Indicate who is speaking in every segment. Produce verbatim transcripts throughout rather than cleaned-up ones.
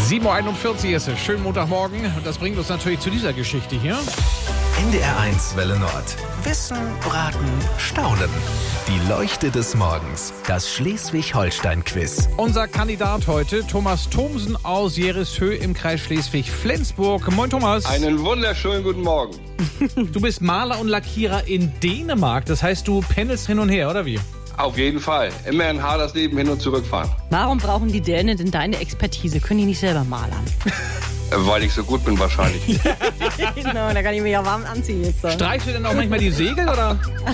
Speaker 1: sieben Uhr einundvierzig ist es. Schönen Montagmorgen. Und das bringt uns natürlich zu dieser Geschichte hier.
Speaker 2: N D R eins Welle Nord. Wissen, Raten, Staunen. Die Leuchte des Morgens. Das Schleswig-Holstein-Quiz.
Speaker 1: Unser Kandidat heute, Thomas Thomsen aus Jerishöh im Kreis Schleswig-Flensburg. Moin, Thomas.
Speaker 3: Einen wunderschönen guten Morgen.
Speaker 1: Du bist Maler und Lackierer in Dänemark. Das heißt, du pendelst hin und her, oder wie?
Speaker 3: Auf jeden Fall. Immer ein hartes Leben hin und zurück fahren.
Speaker 4: Warum brauchen die Dänen denn deine Expertise? Können die nicht selber malern?
Speaker 3: Weil ich so gut bin wahrscheinlich.
Speaker 4: Genau, da kann ich mich ja warm anziehen jetzt. So.
Speaker 1: Streichst du denn auch manchmal die Segel, oder?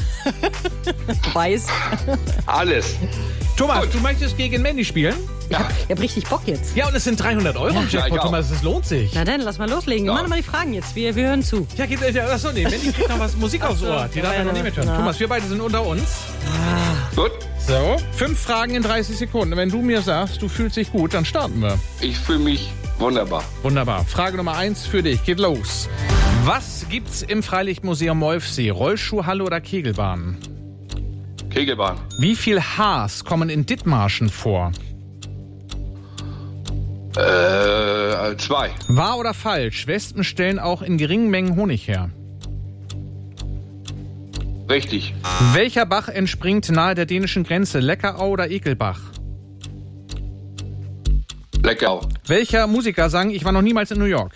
Speaker 4: Weiß.
Speaker 3: Alles.
Speaker 1: Thomas,
Speaker 3: Gut.
Speaker 1: du möchtest gegen Mandy spielen?
Speaker 4: Ich hab, ich hab richtig Bock jetzt.
Speaker 1: Ja, und es sind dreihundert Euro im
Speaker 3: Ja,
Speaker 1: Jackpot,
Speaker 3: ich auch.
Speaker 1: Thomas. Das lohnt sich.
Speaker 4: Na dann, lass mal loslegen.
Speaker 3: Ja.
Speaker 4: Mach doch mal die Fragen jetzt. Wir, wir hören zu.
Speaker 1: Ja, geht, ja, achso, nee, Mandy kriegt noch was Musik aufs
Speaker 4: so,
Speaker 1: Ohr. Die
Speaker 4: ja,
Speaker 1: darf ja
Speaker 4: ja,
Speaker 1: noch nicht mithören.
Speaker 4: na.
Speaker 1: Thomas, wir beide sind unter uns.
Speaker 3: Gut.
Speaker 1: So, fünf Fragen in dreißig Sekunden. Wenn du mir sagst, du fühlst dich gut, dann starten wir.
Speaker 3: Ich fühle mich wunderbar.
Speaker 1: Wunderbar. Frage Nummer eins für dich. Geht los. Was gibt's im Freilichtmuseum Molfsee? Rollschuhhalle oder Kegelbahn?
Speaker 3: Kegelbahn.
Speaker 1: Wie viel Haas kommen in Dithmarschen vor?
Speaker 3: Äh, zwei.
Speaker 1: Wahr oder falsch? Wespen stellen auch in geringen Mengen Honig her.
Speaker 3: Richtig.
Speaker 1: Welcher Bach entspringt nahe der dänischen Grenze? Leckerau oder Ekelbach?
Speaker 3: Leckerau.
Speaker 1: Welcher Musiker sang, ich war noch niemals in New York?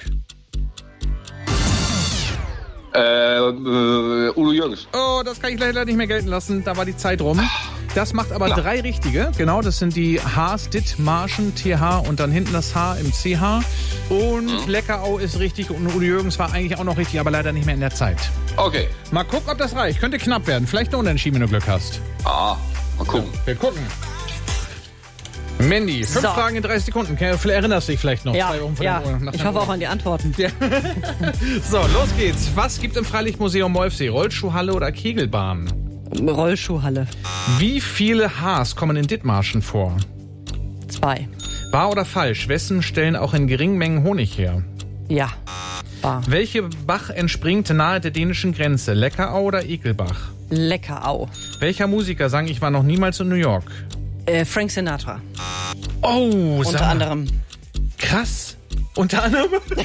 Speaker 3: Äh, äh, Udo Jürgens.
Speaker 1: Oh, das kann ich leider nicht mehr gelten lassen. Da war die Zeit rum. Das macht aber
Speaker 3: Ja.
Speaker 1: drei richtige. Genau, das sind die Hs, Dithmarschen, T H und dann hinten das H im C H. Und Leckerau ist richtig und Udo Jürgens war eigentlich auch noch richtig, aber leider nicht mehr in der Zeit.
Speaker 3: Okay.
Speaker 1: Mal gucken, ob das reicht. Könnte knapp werden. Vielleicht eine Unentschieden, wenn du Glück hast.
Speaker 3: Ah, mal gucken.
Speaker 1: Wir gucken. Mandy, fünf
Speaker 4: So.
Speaker 1: Fragen in dreißig Sekunden. Erinnerst du dich vielleicht noch?
Speaker 4: Ja,
Speaker 1: Zwei Wochen vor
Speaker 4: ja.
Speaker 1: dem Ur- nach
Speaker 4: Ich
Speaker 1: dem
Speaker 4: hoffe auch
Speaker 1: Urlaub.
Speaker 4: an die Antworten.
Speaker 1: So, los geht's. Was gibt im Freilichtmuseum Molfsee? Rollschuhhalle oder Kegelbahn?
Speaker 4: Rollschuhhalle.
Speaker 1: Wie viele Haas kommen in Dithmarschen vor?
Speaker 4: Zwei.
Speaker 1: Wahr oder falsch? Wespen stellen auch in geringen Mengen Honig her.
Speaker 4: Ja. Wahr.
Speaker 1: Welche Bach entspringt nahe der dänischen Grenze? Leckerau oder Ekelbach?
Speaker 4: Leckerau.
Speaker 1: Welcher Musiker sang, ich war noch niemals in New York?
Speaker 4: Äh, Frank Sinatra.
Speaker 1: Oh, sag
Speaker 4: Unter
Speaker 1: mal.
Speaker 4: anderem.
Speaker 1: Krass. Unter anderem.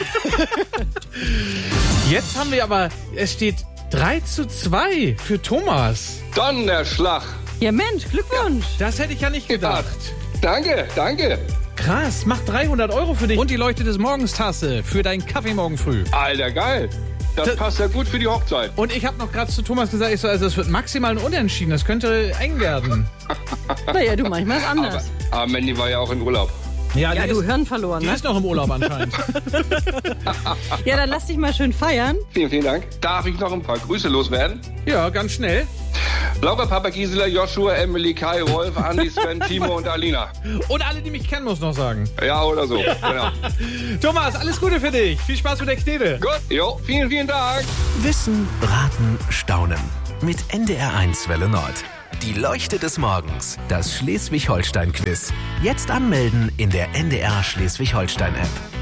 Speaker 1: Jetzt haben wir aber, es steht drei zu zwei für Thomas.
Speaker 3: Donnerschlag.
Speaker 4: Ja Mensch, Glückwunsch.
Speaker 1: Das hätte ich ja nicht gedacht.
Speaker 3: Danke, danke.
Speaker 1: Krass, macht dreihundert Euro für dich. Und die Leuchte des Morgens Tasse für deinen Kaffee morgen früh.
Speaker 3: Alter, geil. Das
Speaker 1: Das-
Speaker 3: passt ja gut für die Hochzeit.
Speaker 1: Und ich habe noch gerade zu Thomas gesagt, ich so, also es wird maximal ein Unentschieden. Das könnte eng werden.
Speaker 4: Naja, du, manchmal ist
Speaker 3: Aber,
Speaker 4: anders.
Speaker 3: aber Mandy war ja auch in Urlaub.
Speaker 4: Ja,
Speaker 1: die
Speaker 4: du
Speaker 1: ist,
Speaker 4: Hirn verloren,
Speaker 1: die
Speaker 4: ne?
Speaker 1: ist noch im Urlaub anscheinend.
Speaker 4: Ja, dann lass dich mal schön feiern.
Speaker 3: Vielen, vielen Dank. Darf ich noch ein paar Grüße loswerden?
Speaker 1: Ja, ganz schnell.
Speaker 3: Laura, Papa Gisela, Joshua, Emily, Kai, Rolf, Andi, Sven, Timo und Alina.
Speaker 1: Und alle, die mich kennen, muss noch sagen.
Speaker 3: Ja, oder so. Genau.
Speaker 1: Thomas, alles Gute für dich. Viel Spaß mit der Knete.
Speaker 3: Gut, jo, vielen, vielen Dank.
Speaker 2: Wissen, Raten, Staunen. Mit N D R eins Welle Nord. Die Leuchte des Morgens. Das Schleswig-Holstein-Quiz. Jetzt anmelden in der N D R Schleswig-Holstein-App.